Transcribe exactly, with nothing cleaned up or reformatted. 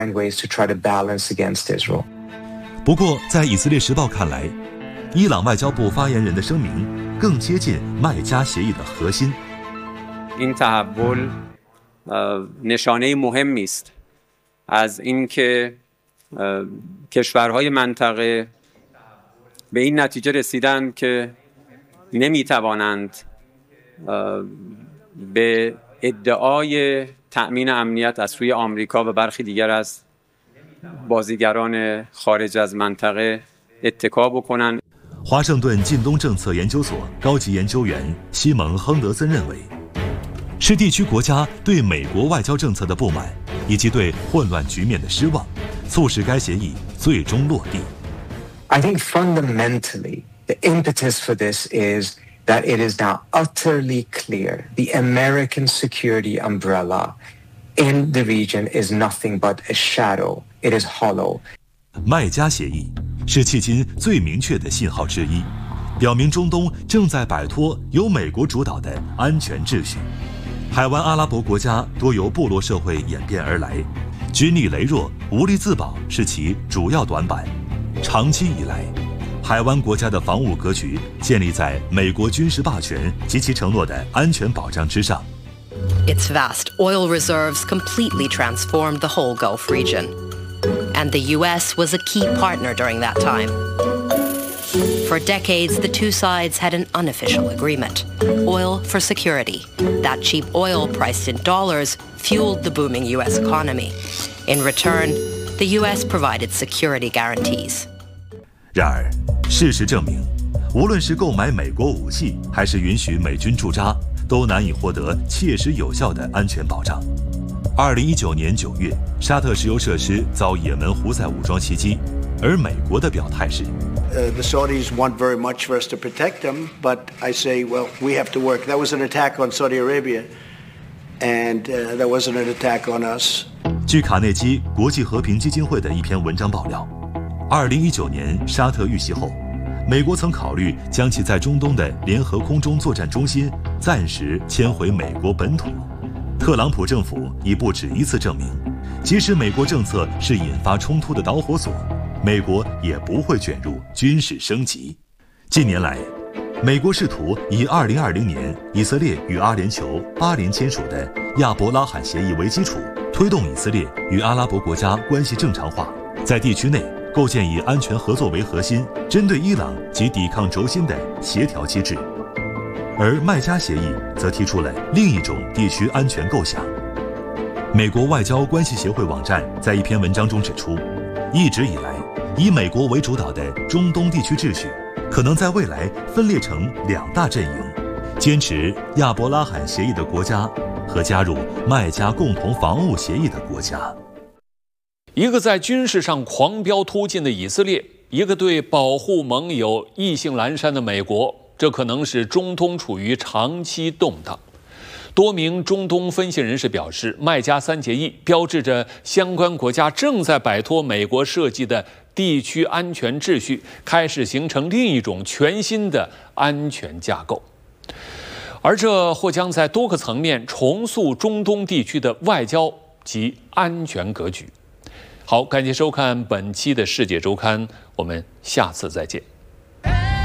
find ways to try to balance against Israel. 不过，在以色列时报看来，伊朗外交部发言人的声明更接近麦加协议的核心。 این تحول نشانه مهمی است از اینکه کشورهای منطقه به این نتیجه رسیدند که نمیتوانند به ادعای تأمین امنیت از سوی آمریکا و برخی دیگر از بازیگران خارج از منطقه اتکا بکنند。 华盛顿近东政策研究所高级研究员西蒙·亨德森认为，是地区国家对美国外交政策的不满，以及对混乱局面的失望，促使该协议最终落地。 I think fundamentally, the impetus for this is that it is now utterly clear the American security umbrella in the region is nothing but a shadow. It is hollow. 麦加协议是迄今最明确的信号之一，表明中东正在摆脱由美国主导的安全秩序。海湾阿拉伯国家多由部落社会演变而来，军力羸弱、无力自保是其主要短板。长期以来，海湾国家的防务格局建立在美国军事霸权及其承诺的安全保障之上。 Its vast oil reserves completely transformed the whole Gulf region, and the U S was a key partner during that time. For decades, the two sides had an unofficial agreement: oil for security. That cheap oil priced in dollars fueled the booming U S economy. In return, the U S provided security guarantees. 然而，事实证明，无论是购买美国武器，还是允许美军驻扎，都难以获得切实有效的安全保障。二零一九年九月，沙特石油设施遭也门胡塞武装袭击，而美国的表态是。 Uh, the Saudis want very much for us to protect them, but I say, well, we have to work. That was an attack on Saudi Arabia, and uh, that wasn't an attack on us. 据卡内基国际和平基金会的一篇文章爆料，二零一九年沙特遇袭后，美国曾考虑将其在中东的联合空中作战中心暂时迁回美国本土。特朗普政府已不止一次证明，即使美国政策是引发冲突的导火索，美国也不会卷入军事升级。近年来，美国试图以二零二零年以色列与阿联酋、巴林签署的亚伯拉罕协议为基础，推动以色列与阿拉伯国家关系正常化，在地区内构建以安全合作为核心，针对伊朗及抵抗轴心的协调机制。而麦加协议则提出了另一种地区安全构想。美国外交关系协会网站在一篇文章中指出，一直以来，以美国为主导的中东地区秩序可能在未来分裂成两大阵营：坚持亚伯拉罕协议的国家和加入麦加共同防务协议的国家。 一个在军事上狂飙突进的以色列，一个对保护盟友意兴阑珊的美国，这可能使中东处于长期动荡。多名中东分析人士表示，麦加三协议标志着相关国家正在摆脱美国设计的地区安全秩序，开始形成另一种全新的安全架构，而这或将在多个层面重塑中东地区的外交及安全格局。好，感谢收看本期的世界周刊，我们下次再见。